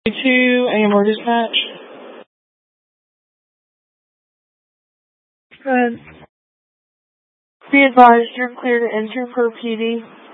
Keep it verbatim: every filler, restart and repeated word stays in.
two, A M R dispatch. Good. Be advised, you're clear to enter per P D.